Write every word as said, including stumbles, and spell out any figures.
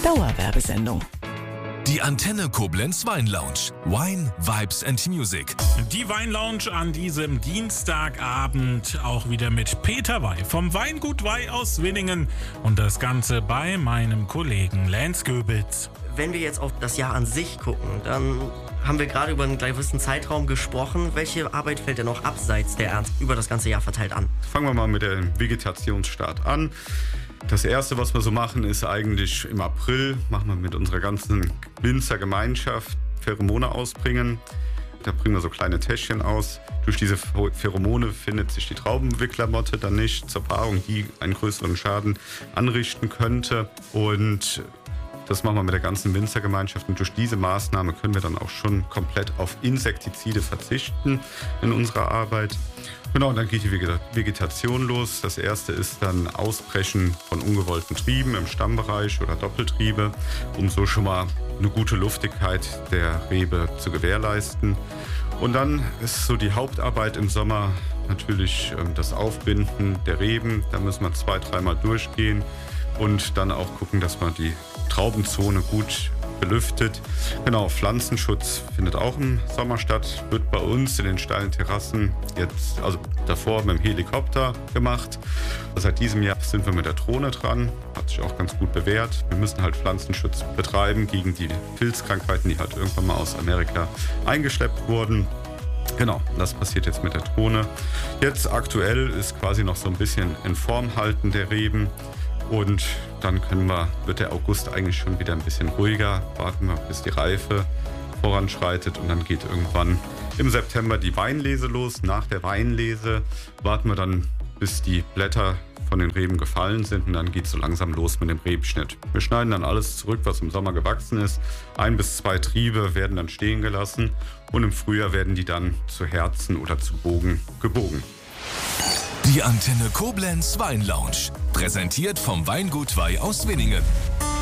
Dauerwerbesendung. Die Antenne Koblenz Weinlounge. Wine, Vibes and Music. Die Weinlounge an diesem Dienstagabend auch wieder mit Peter Wey vom Weingut Wey aus Winningen und das Ganze bei meinem Kollegen Lance Goebels. Wenn wir jetzt auf das Jahr an sich gucken, dann haben wir gerade über einen gewissen Zeitraum gesprochen. Welche Arbeit fällt denn noch abseits der Ernte über das ganze Jahr verteilt an? Fangen wir mal mit dem Vegetationsstart an. Das erste, was wir so machen, ist eigentlich im April, machen wir mit unserer ganzen Winzergemeinschaft Pheromone ausbringen. Da bringen wir so kleine Täschchen aus. Durch diese Pheromone findet sich die Traubenwicklermotte dann nicht zur Paarung, die einen größeren Schaden anrichten könnte. Und das machen wir mit der ganzen Winzergemeinschaft. Und durch diese Maßnahme können wir dann auch schon komplett auf Insektizide verzichten in unserer Arbeit. Genau, und dann geht die Vegetation los. Das erste ist dann Ausbrechen von ungewollten Trieben im Stammbereich oder Doppeltriebe, um so schon mal eine gute Luftigkeit der Rebe zu gewährleisten. Und dann ist so die Hauptarbeit im Sommer natürlich das Aufbinden der Reben. Da müssen wir zwei, dreimal durchgehen und dann auch gucken, dass man die Traubenzone gut belüftet. Genau, Pflanzenschutz findet auch im Sommer statt, wird bei uns in den steilen Terrassen jetzt, also davor mit dem Helikopter gemacht. Seit diesem Jahr sind wir mit der Drohne dran, hat sich auch ganz gut bewährt. Wir müssen halt Pflanzenschutz betreiben gegen die Pilzkrankheiten, die halt irgendwann mal aus Amerika eingeschleppt wurden. Genau, das passiert jetzt mit der Drohne. Jetzt aktuell ist quasi noch so ein bisschen in Form halten der Reben. Und dann können wir, wird der August eigentlich schon wieder ein bisschen ruhiger. Warten wir, bis die Reife voranschreitet. Und dann geht irgendwann im September die Weinlese los. Nach der Weinlese warten wir dann, bis die Blätter von den Reben gefallen sind. Und dann geht es so langsam los mit dem Rebschnitt. Wir schneiden dann alles zurück, was im Sommer gewachsen ist. Ein bis zwei Triebe werden dann stehen gelassen. Und im Frühjahr werden die dann zu Herzen oder zu Bogen gebogen. Die Antenne Koblenz Weinlounge. Präsentiert vom Weingut Wey aus Winningen.